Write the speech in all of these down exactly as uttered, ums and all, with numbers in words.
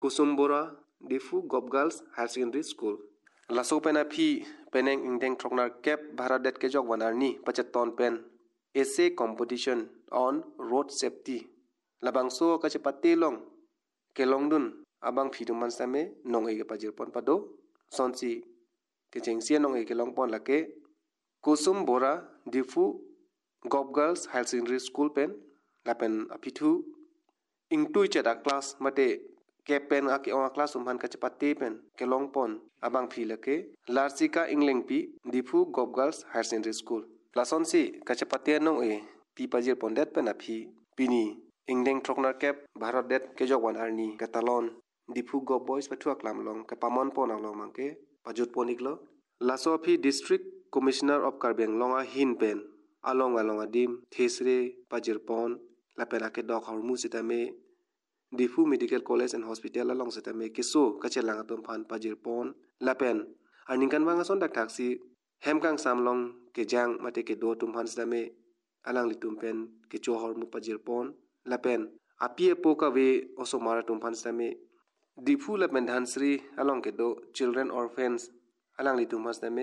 Kusumbora Difu Gop Girls Higher Secondary School. Laso pena phi peneng ingdeng troknar kep Bharadet ke jok wanarni pacheton pen essay competition on road safety. Labangso kacepati long kelongdun abang phi duman same nong ege pajir pon pado sonsi ke jengsia nong ege long pon lake Kusumbora Difu Gop Girls Higher Secondary School pen lapen apithu ingtui cheta class mate ke pen ake on class umhan kacepati pen kelong pon abang phi lake Larsika Ingling pi Difu Gop Girls Higher Secondary School. Lason si kacepati nong e pi pajir pon det pen aphi pini ingdeng troknar kep Bharadet ke jok wanarni katalon Difu Gop Boys pathua klam long ke pamon pon long mangke pajut poniklo. Laso phi District Commissioner of Karbi Anglong a hin pen along along adim thesre pajir pon lapena ke dok hormu sitame Difu Medical College and Hospital along sitame kiso kachelang atom phan pajir pon lapen arningkan wanga son dak taksi hemkang samlong ke jang mate ke do tum phan sitame alang litum pen ke cho hormu pajir pon lapen apie poka we osomara tum phan sitame Difu lapen dhansri along ke do children orphans alang litum phan sitame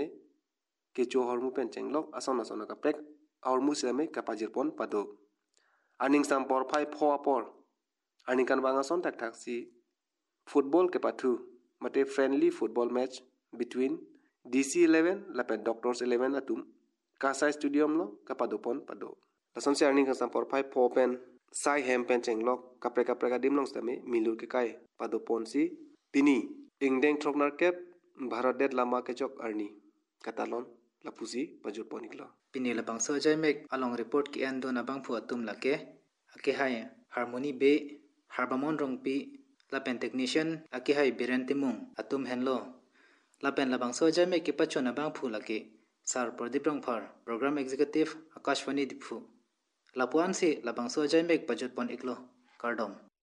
ke cho hormu pen chenglok ason ason ka prek hormu sitame ka pajir pon pado arning sam por phai pho apor arning kan wanga son tak taksi football ke pathu mate friendly football match between D C eleven lapen Doctors eleven atum Kasai Stadium lo kapado pon pado lason se arning kan sam por phai pho pen sai hem pen chenglok kapre kapre ka dim long stame milur ke kai pado pon si pini ingdeng throknar kep Bharadet lama ke jok arni katalon lapusi pajur poniklo pini labang so jaimek along report ki ando na bang phu atum lake ake hai harmony be harbamon rongpi lapen technician ake hai biren timung atum henlo lapen labang so jaimek ki pachona bang phu lake sar pradip rongphar program executive Akashvani Difu lapuan si labang so jaimek pajut pon iklo kardom